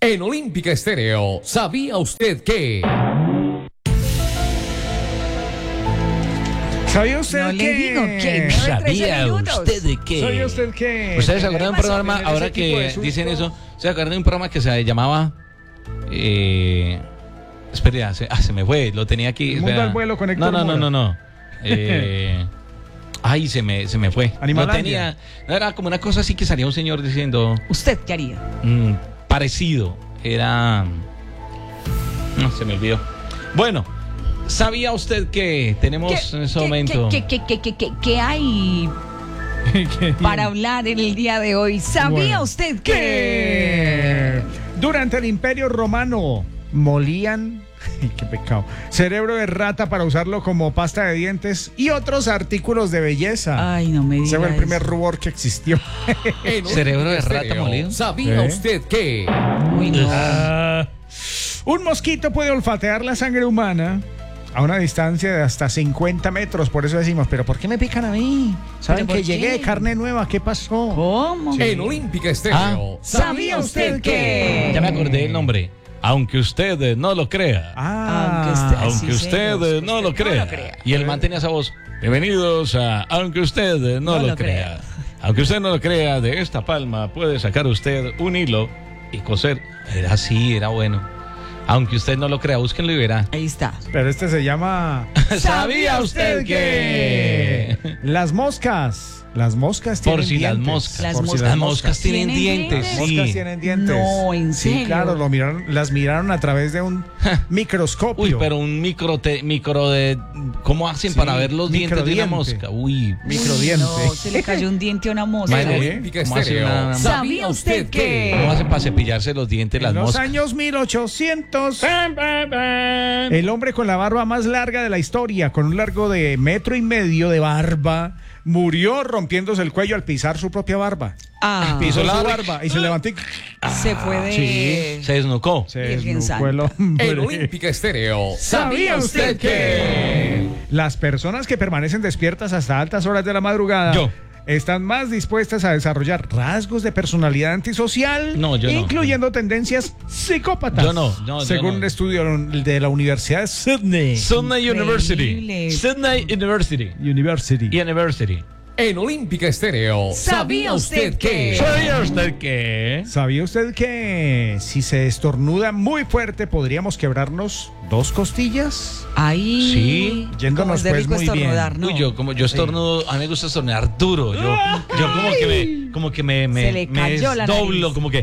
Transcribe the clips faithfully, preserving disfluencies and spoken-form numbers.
En Olímpica Estéreo, ¿sabía usted que? ¿Sabía usted No que? le digo que ¿Sabía usted de qué? ¿Sabía usted que? ¿Ustedes se acuerdan de un Pasó programa, tener ahora ese tipo de que susto? dicen eso, se acuerdan de un programa que se llamaba... Eh, espere, ah, se, ah, se me fue, lo tenía aquí. El mundo espera. al vuelo con Héctor No, no, no, Mora. no, no. Eh, ay, se me, se me fue. No Animalandia. tenía, no, era como una cosa así que salía un señor diciendo... ¿Usted qué haría? Mm, parecido. Era... No, se me olvidó. Bueno, ¿sabía usted que tenemos en ese momento... ¿Qué, qué, qué, qué, qué, qué hay ¿Qué? para hablar en el día de hoy? ¿Sabía Bueno, usted que que... durante el Imperio Romano molían, qué pecado, cerebro de rata para usarlo como pasta de dientes y otros artículos de belleza? Ay, no me digas. Ese fue el primer eso. rubor que existió. En ¿Cerebro de Olímpica rata Estéreo, molido? ¿Sabía ¿Eh? usted que? Uy, no. Ah, un mosquito puede olfatear la sangre humana a una distancia de hasta cincuenta metros. Por eso decimos, ¿pero por qué me pican a mí? ¿Saben ¿Pero que por llegué de qué? carne nueva? ¿Qué pasó? ¿Cómo? En Olímpica Estéreo, Ah. ¿Sabía usted que? Ya me acordé del nombre. Aunque usted eh, no lo crea. Ah, Aunque usted- Aunque sí, usted señor, eh, sí, no usted lo crea. crea. Y él mantenía esa voz. Bienvenidos a Aunque usted eh, no, No lo, lo crea. crea. Aunque usted no lo crea, de esta palma puede sacar usted un hilo y coser. Era así, era bueno. Aunque usted no lo crea, búsquenlo y verá. Ahí está. pero este se llama ¿Sabía usted que? Las moscas. Las moscas Por tienen si las dientes. moscas. Las Por si moscas. Las moscas tienen ¿Tienen dientes, dientes? Las sí. moscas tienen dientes. No, ¿en Sí, serio? claro, lo miraron, las miraron a través de un microscopio. Uy, pero un micro, te- micro de... ¿Cómo hacen Sí, para ver los dientes de una microdiente. mosca? Uy, Microdiente. No, se le cayó un diente a una mosca. En Madre, Olímpica ¿cómo hace Estéreo, una- ¿sabía usted que? ¿cómo hacen para cepillarse los dientes las En los moscas? años mil ochocientos, el hombre con la barba más larga de la historia, con un largo de metro y medio de barba, murió rompiéndose el cuello al pisar su propia barba. Ah, Pisó la su barba. barba y se levantó y se fue de... Sí, se desnucó. se Virgen desnucó el Santa. hombre. En Olímpica Estéreo, ¿Sabía usted que las personas que permanecen despiertas hasta altas horas de la madrugada Yo. están más dispuestas a desarrollar rasgos de personalidad antisocial, No, yo no. incluyendo tendencias psicópatas? Yo no, no, yo según no. un estudio de la Universidad de Sydney. Sydney University. Increíble. Sydney University. University. University. En Olímpica Estéreo, ¿sabía usted que? ¿Sabía usted que? ¿Sabía usted que si se estornuda muy fuerte podríamos quebrarnos dos costillas? Ahí. Sí, yéndonos, como es de pues, rico muy bien. estornudar, ¿no? Uy, yo como yo estornudo, a mí me gusta estornudar duro. Yo, yo como que me, como que me, me, Se le me cayó la desdoblo, nariz. como que,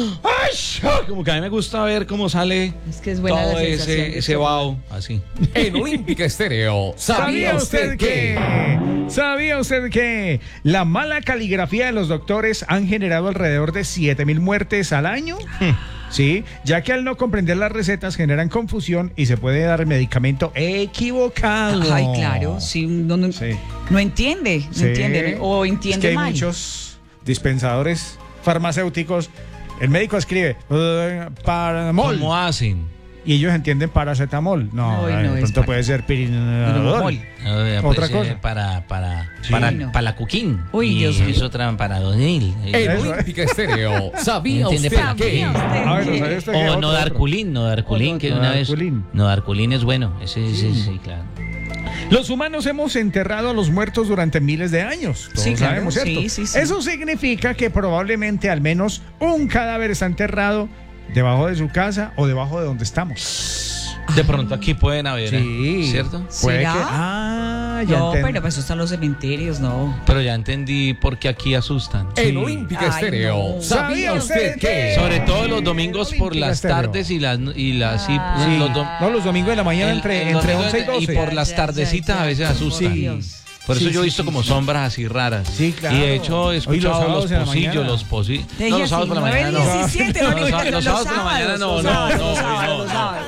¡ay! Como que a mí me gusta ver cómo sale Es que es buena todo la sensación de ese, ese estornudar. vaho, así. En Olímpica Estéreo, ¿sabía usted que? ¿Sabía usted que la mala caligrafía de los doctores han generado alrededor de siete mil muertes al año? Sí, ya que al no comprender las recetas generan confusión y se puede dar el medicamento equivocado. Ay, claro, sí, no, no, Sí. no entiende, no Sí. entiende, o entiende Es que hay mal. muchos dispensadores farmacéuticos. El médico escribe uh, paramol ¿Cómo hacen? y ellos entienden paracetamol. No, Ay, no, de es pronto para- puede ser pirinadol. Pirinamol. Otra Pues, cosa. eh, para, para, Sí. para, No. para la cuquín. Uy, y Dios es mío. otra para donil. En Eso. Olímpica Estéreo, ¿sabía ¿Entiende usted para que? qué? Ah, bueno, ¿sabía usted que O otro, no otro? darculín, no darculín, que de una vez. Nodarculín. No darculín es bueno. Ese, ese, sí, claro. Los humanos hemos enterrado a los muertos durante miles de años. Todos Sí, claro, sabemos, ¿cierto? sí, sí, sí. Eso significa que probablemente al menos un cadáver está enterrado debajo de su casa o debajo de donde estamos. De pronto aquí pueden haber, Sí. ¿cierto? Puede ¿Será? que- Ah, ya No, entendí. pero pues eso están los cementerios, no. Pero ya entendí por qué aquí asustan. En Olímpica Ay, Estéreo, no. ¿sabía usted que? Sobre todo los domingos por Olímpica las Estéreo. tardes y las y las sí, Sí. los dom- No, los domingos de la mañana el- entre, el entre domingo once y de- doce. y por las Ya, tardecitas ya, a veces ya, asustan. por Dios. Por eso Sí, yo he sí, visto sí, como sí. sombras así raras. Sí, claro. Y de hecho he Hoy los escuchado sábados los en la pocillos, mañana. los pocillos. Te No, dije los sábados así, por la mañana no. nueve diecisiete, No, no, los sábados- los los sábados por la mañana sábados, no, los no, sábados, no, los sábados, no, los no. sábados.